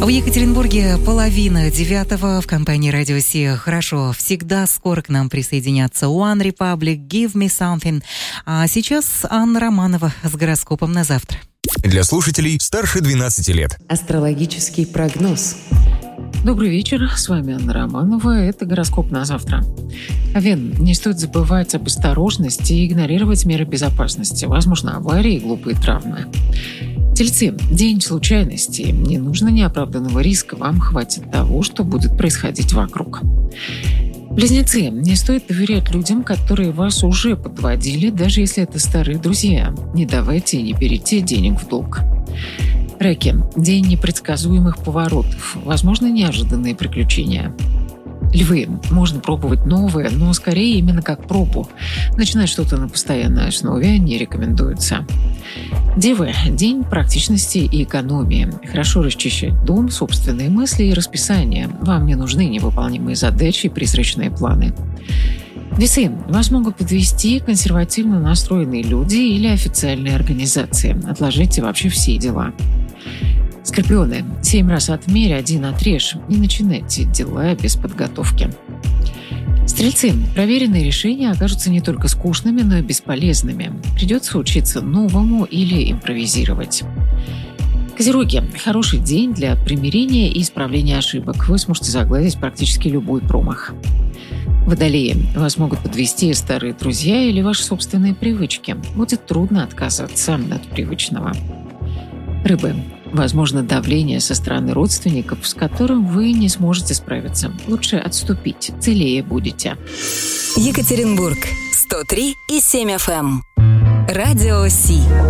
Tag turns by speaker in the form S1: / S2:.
S1: В Екатеринбурге 8:30 в компании «Радио Си». Хорошо, всегда скоро к нам присоединятся One Republic, Give Me Something. А сейчас Анна Романова с гороскопом на завтра.
S2: Для слушателей старше 12 лет.
S3: Астрологический прогноз.
S4: Добрый вечер, с вами Анна Романова, это гороскоп на завтра. Овен, не стоит забывать об осторожности и игнорировать меры безопасности, возможно, аварии и глупые травмы. Тельцы, день случайностей, не нужно неоправданного риска, вам хватит того, что будет происходить вокруг. Близнецы, не стоит доверять людям, которые вас уже подводили, даже если это старые друзья. Не давайте и не берите денег в долг. Раки, день непредсказуемых поворотов, возможно, неожиданные приключения. Львы, можно пробовать новое, но скорее именно как пробу. Начинать что-то на постоянной основе не рекомендуется. Девы, день практичности и экономии. Хорошо расчищать дом, собственные мысли и расписание. Вам не нужны невыполнимые задачи и призрачные планы. Весы, вас могут подвести консервативно настроенные люди или официальные организации. Отложите вообще все дела. Скорпионы, 7 раз отмерь, 1 отрежь. Не начинайте дела без подготовки. Стрельцы, проверенные решения окажутся не только скучными, но и бесполезными. Придется учиться новому или импровизировать. Козероги, хороший день для примирения и исправления ошибок. Вы сможете загладить практически любой промах. Водолеи, вас могут подвести старые друзья или ваши собственные привычки. Будет трудно отказаться от привычного. Рыбы, возможно давление со стороны родственников, с которым вы не сможете справиться. Лучше отступить, целее будете.
S5: Екатеринбург, 103,7 FM. Радио Си.